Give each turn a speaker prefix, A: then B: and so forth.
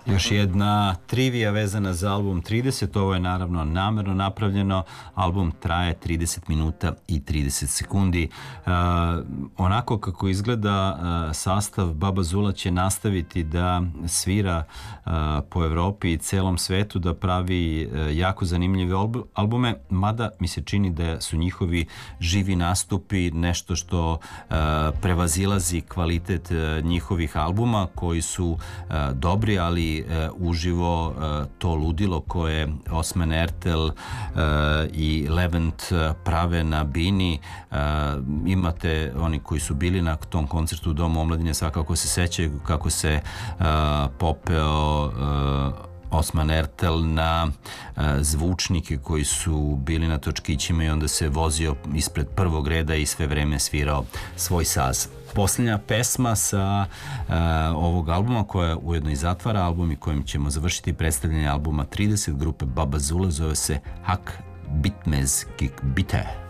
A: Još jedna trivija vezana za album 30, ovo je naravno namerno napravljeno, album traje 30 minuta i 30 sekundi. Onako kako izgleda sastav, Baba Zula će nastaviti da svira po Evropi i celom svetu, da pravi jako zanimljive albume, mada mi se čini da su njihovi živi nastupi nešto što prevazilazi kvalitet njihovih albuma, koji su dobri, ali uživo to ludilo koje Osman Ertel i Levent prave na bini. Imate oni koji su bili na tom koncertu u Domu omladine, svakako se sećaju kako se popeo Osman Ertel na zvučnike koji su bili na točkićima i onda se vozio ispred prvog reda i sve vreme svirao svoj saz. Posljednja pesma sa ovog albuma, koja ujedno i zatvara album i kojim ćemo završiti predstavljanje albuma 30 grupe Baba Zula, zove se Hak Bitmez Kik Bite.